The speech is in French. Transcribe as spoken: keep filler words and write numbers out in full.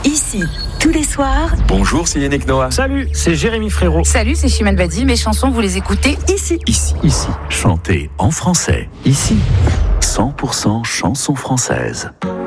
Ici, tous les soirs. Bonjour, c'est Yannick Noah. Salut, c'est Jérémy Frérot. Salut, c'est Chimène Badi. Mes chansons, vous les écoutez ici. Ici. Ici. Chantez en français. Ici. cent pour cent chansons françaises.